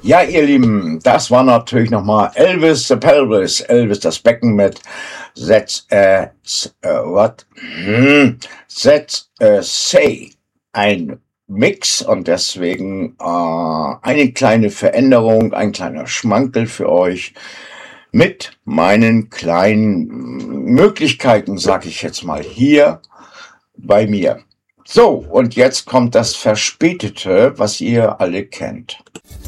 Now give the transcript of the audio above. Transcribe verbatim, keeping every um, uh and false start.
Ja, ihr Lieben, das war natürlich nochmal Elvis the Pelvis, Elvis das Becken mit That's a, uh, what? Hm, That's a Say, ein Mix und deswegen äh, eine kleine Veränderung, ein kleiner Schmankel für euch mit meinen kleinen Möglichkeiten, sag ich jetzt mal, hier bei mir. So, und jetzt kommt das Verspätete, was ihr alle kennt.